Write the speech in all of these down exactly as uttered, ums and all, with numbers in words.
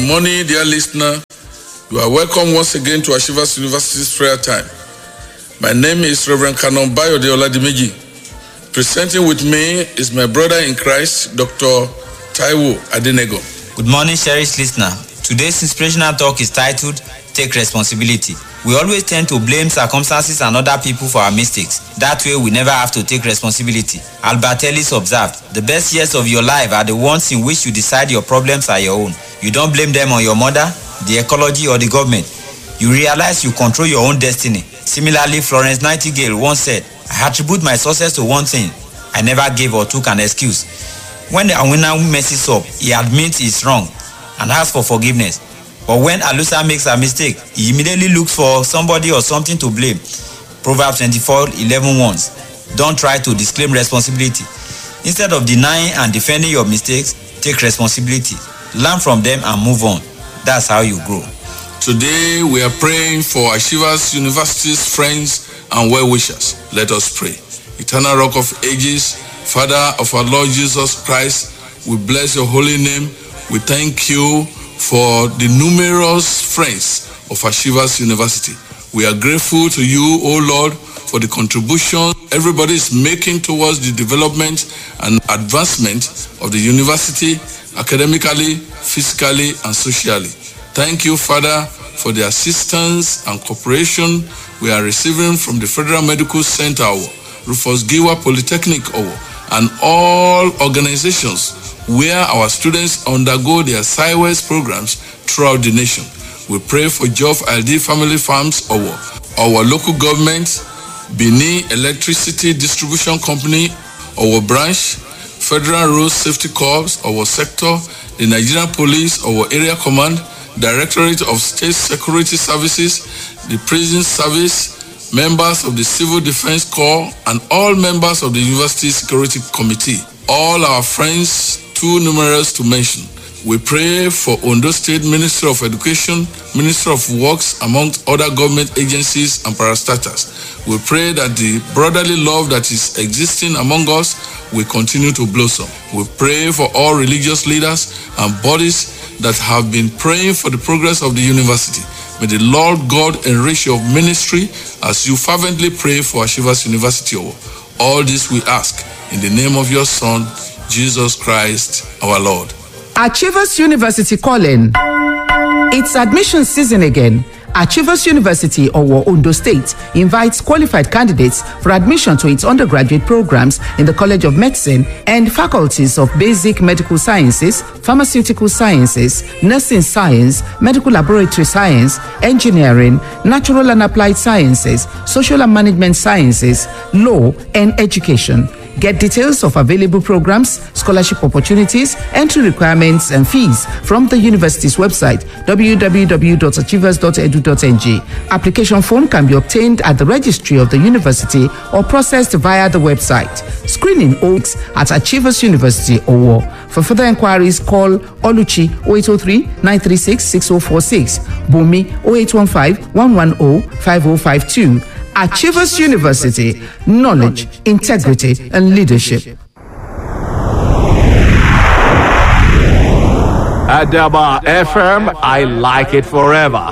Good morning, dear listener. You are welcome once again to Achievers University's prayer time. My name is Reverend Canon Bayode Oladimeji. Presenting with me is my brother in Christ, Doctor Taiwo Adenego. Good morning, cherished listener. Today's inspirational talk is titled, Take Responsibility. We always tend to blame circumstances and other people for our mistakes. That way, we never have to take responsibility. Albert Ellis observed, the best years of your life are the ones in which you decide your problems are your own. You don't blame them on your mother, the ecology, or the government. You realize you control your own destiny. Similarly, Florence Nightingale once said, I attribute my success to one thing. I never gave or took an excuse. When the winner messes up, he admits he's wrong and asks for forgiveness. But when Alusa makes a mistake, he immediately looks for somebody or something to blame. Proverbs twenty-four eleven warns, don't try to disclaim responsibility. Instead of denying and defending your mistakes, take responsibility. Learn from them and move on. That's how you grow. Today we are praying for Achievers University's friends and well-wishers. Let us pray. Eternal Rock of Ages, Father of our Lord Jesus Christ, we bless your holy name. We thank you for the numerous friends of Achievers University. We are grateful to you, O Lord, for the contribution everybody is making towards the development and advancement of the university, academically, physically, and socially. Thank you, Father, for the assistance and cooperation we are receiving from the Federal Medical Center, Rufus Giwa Polytechnic, and all organizations where our students undergo their SciWest programs throughout the nation. We pray for Jof I D Family Farms, our, our local government, Benin Electricity Distribution Company, our branch, Federal Road Safety Corps, our sector, the Nigerian Police, our area command, Directorate of State Security Services, the Prison Service, members of the Civil Defense Corps, and all members of the University Security Committee. All our friends, too numerous to mention. We pray for Ondo State Ministry of Education, Ministry of Works, amongst other government agencies and parastatals. We pray that the brotherly love that is existing among us will continue to blossom. We pray for all religious leaders and bodies that have been praying for the progress of the university. May the Lord God enrich your ministry as you fervently pray for Achievers University. All this we ask in the name of your Son, Jesus Christ, our Lord. Achievers University calling. It's admission season again. Achievers University, or Ondo State, invites qualified candidates for admission to its undergraduate programs in the College of Medicine and faculties of Basic Medical Sciences, Pharmaceutical Sciences, Nursing Science, Medical Laboratory Science, Engineering, Natural and Applied Sciences, Social and Management Sciences, Law, and Education. Get details of available programs, scholarship opportunities, entry requirements, and fees from the university's website, w w w dot achievers dot e d u dot n g. Application form can be obtained at the registry of the university or processed via the website. Screening holds at Achievers University, Owo. For further inquiries, call Oluchi oh eight oh three, nine three six, six oh four six, Bumi oh eight one five, one one oh, five oh five two. Achievers University, knowledge, integrity, and leadership. Adaba F M, I like it forever.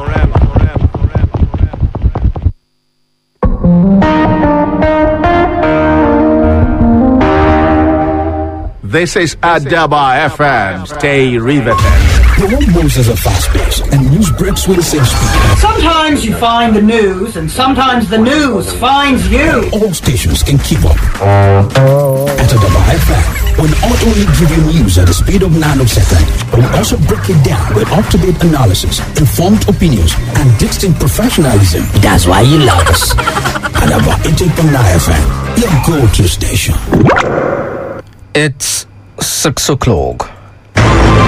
This is Adaba F M. Stay riveted. The world moves at a fast pace, and news breaks with the same speed. Sometimes you find the news, and sometimes the news finds you. All stations can keep up. At Adaba F M, we'll not only give you news at the speed of nanosecond, but we'll also break it down with up-to-date analysis, informed opinions, and distinct professionalism. That's why you love us. Adaba eighty-eight point nine F M, your go-to station. It's six o'clock.